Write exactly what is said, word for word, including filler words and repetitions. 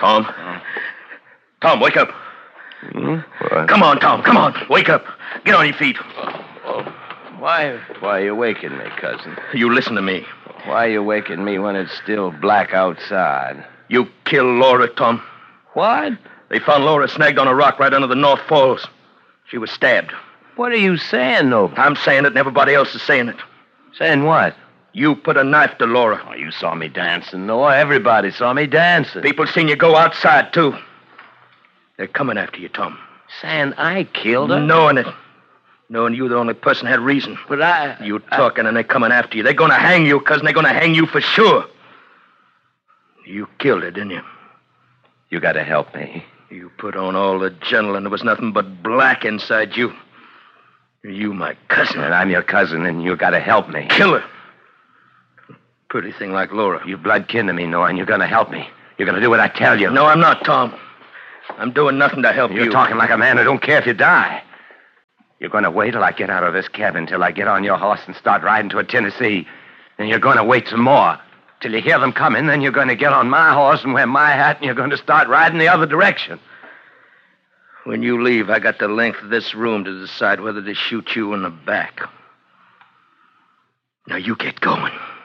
Tom. Tom, wake up. Hmm? What? Come on, Tom. Come on. Wake up. Get on your feet. Oh, why, why are you waking me, cousin? You listen to me. Why are you waking me when it's still black outside? You killed Laura, Tom. What? They found Laura snagged on a rock right under the North Falls. She was stabbed. What are you saying, though? I'm saying it and everybody else is saying it. Saying what? You put a knife to Laura. Oh, you saw me dancing, Noah. Everybody saw me dancing. People seen you go outside, too. They're coming after you, Tom. Saying I killed her? Knowing it. Knowing you the only person had reason. But I... You talking I... and they're coming after you. They're going to hang you, cousin. They're going to hang you for sure. You killed her, didn't you? You got to help me. You put on all the gentle and there was nothing but black inside you. You, my cousin. And I'm your cousin, and you got to help me. Kill her. Pretty thing like Laura. You blood kin to me, Noah, and you're going to help me. You're going to do what I tell you. No, I'm not, Tom. I'm doing nothing to help you're you. You're talking like a man who don't care if you die. You're going to wait till I get out of this cabin, till I get on your horse and start riding toward Tennessee. Then you're going to wait some more. Till you hear them coming, then you're going to get on my horse and wear my hat, and you're going to start riding the other direction. When you leave, I got the length of this room to decide whether to shoot you in the back. Now you get going.